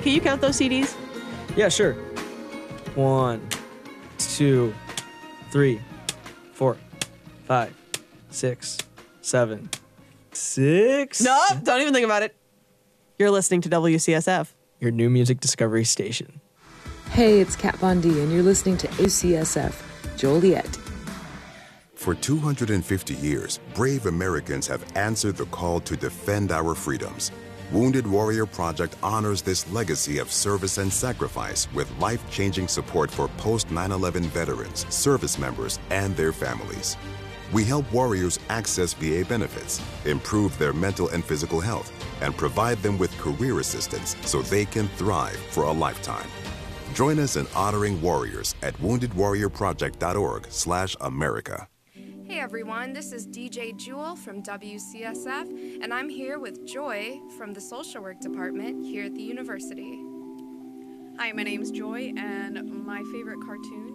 can you count those CDs? Yeah, sure. 1, 2, 3, 4, 5, 6, 7, 6. No, don't even think about it. You're listening to WCSF. Your new music discovery station. Hey, it's Kat Von D, and you're listening to OCSF, Joliet. For 250 years, brave Americans have answered the call to defend our freedoms. Wounded Warrior Project honors this legacy of service and sacrifice with life-changing support for post-9/11 veterans, service members, and their families. We help warriors access VA benefits, improve their mental and physical health, and provide them with career assistance so they can thrive for a lifetime. Join us in honoring warriors at woundedwarriorproject.org/America. Hey everyone, this is DJ Jewel from WCSF, and I'm here with Joy from the Social Work Department here at the university. Hi, my name's Joy, and my favorite cartoon